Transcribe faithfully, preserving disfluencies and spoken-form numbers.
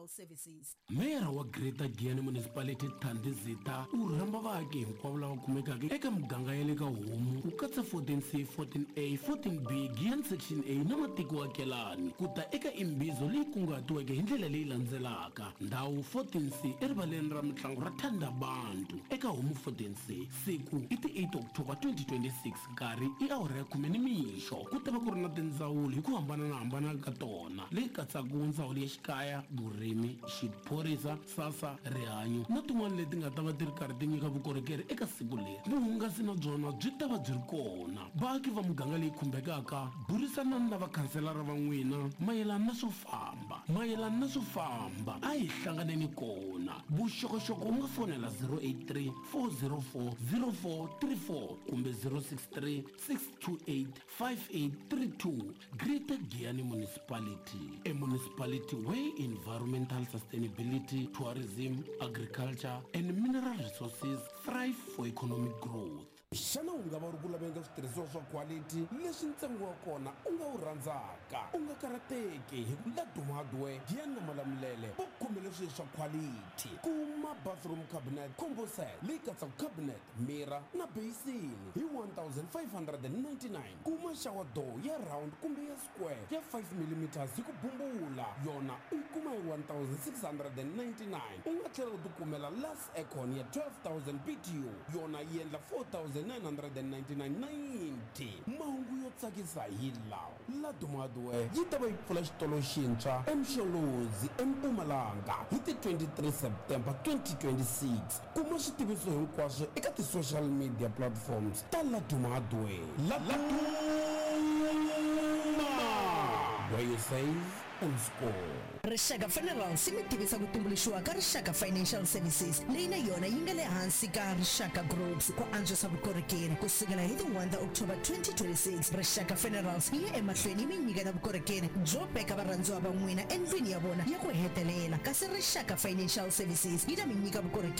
Financial Services. Mera wa Greater Giyani Municipality Thandi Zita u rhamba vaaki hinkwavo lava kumekaka eka muganga ya le ka Homu ku katsa fourteen C, fourteen A, fourteen B, Giyani Section A na matiko ya Kelani kuta eka imbizo leyi kunguhatiweke hi ndlela leyi landzelaka. Ndhawu fourteen C erivaleni ra mitlangu ra Thandabantu eka Homu fourteen C, siku i ti eight October twenty twenty-six, nkarhi i awara ya khume nimixo. Ku ta va ku ri na tindzawulo hi ku hambanahambana ka tona leyi katsaka ndzawulo ya xikaya, vurimi, xiphorisa, sasa, rihanyo na tin'wana leti nga ta va ti ri karhi ti nyika vukorhokeri eka siku leri. Vuhungasi na byona byi ta va byi ri kona. Vaaki va muganga leyi khumbekaka burisanani na vakhanselara va n'wina mayelana na swo famba mayelana na swo famba a hi hlanganeni kona. Vuxokoxoko u nga fonela zero eight three, four zero four, zero four three four kumbe zero six three, six two eight, five eight three two. Greater Giyani Municipality, a municipality where environmental sustainability, tourism, agriculture and mineral resources thrive for economic growth. Xana u nga va ri ku laveka switirhisiwa swa quality leswi ntsengo wa kona u nga wu rhandzaka, u nga karateki hi ku Laduma Hardware Giyani na Malamulele va kume leswi swa quality. Kuma bathroom cabinet combo set leyi katsaka cabinet, mirror na basin hi one thousand five hundred ninety-nine. Kuma shower door ya round kumbe ya square ya five millimeters hi ku bumbula, yona u kuma hi one thousand six hundred ninety-nine. U nga tlhela u tikumela Lux Aircon ya twelve thousand B T U, yona yi endla four thousand nine hundred ninety-nine ninety. Mahungu yo tsakisa hi lawa. Laduma Hardware yi ta va yi pfula xitolo xintshwa eMxolozi eMpumalanga hi ti twenty-three September twenty twenty-six. Kuma switiviso hinkwaswo eka ti social media platforms ta Laduma Hardware. Laduma, where you save and score. Rixaka Funerals mi tivisa ku tumbuluxiwa ka Rixaka Financial Services leyi na yona yi nga le hansi ka Rixaka Groups ku antswisa vukorhokeri. Ku sukela hi ti one October twenty twenty-six, Rixaka Funerals yi ya emahlweni mi nyika na vukorhokeri byo peka varhandziwa va n'wina endlwini ya vona ya ku hetelela, kasi Rixaka Financial Services yi ta mi nyika vukorhokeri